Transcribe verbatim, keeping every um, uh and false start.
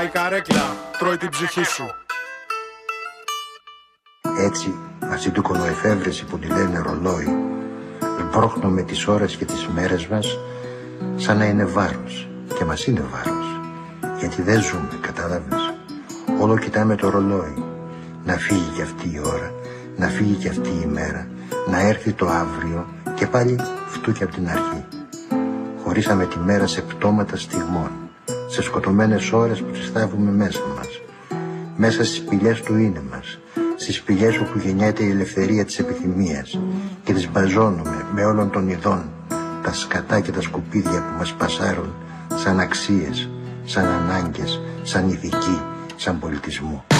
Η καρέκλα τρώει την ψυχή σου. Έτσι, αυτή του κολοεφεύρεση που τη λένε ρολόι, σπρώχνουμε τις ώρες και τις μέρες μας σαν να είναι βάρος. Και μας είναι βάρος. Γιατί δεν ζούμε, κατάλαβες. Όλο κοιτάμε το ρολόι. Να φύγει κι αυτή η ώρα, να φύγει κι αυτή η μέρα, να έρθει το αύριο και πάλι φτούκι από την αρχή. Χωρίσαμε τη μέρα σε πτώματα στιγμών, σε σκοτωμένες ώρες που τις θάβουμε μέσα μας, μέσα στις σπηλιές του είναι μας, στις σπηλιές όπου γεννιέται η ελευθερία της επιθυμίας και τις μπαζώνουμε με όλων των ειδών τα σκατά και τα σκουπίδια που μας πασάρουν σαν αξίες, σαν ανάγκες, σαν ηθική, σαν πολιτισμό.